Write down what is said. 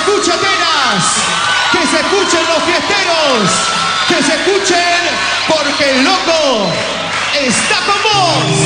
escuche Atenas, que se escuchen los fiesteros, que se escuchen porque el loco está con vos.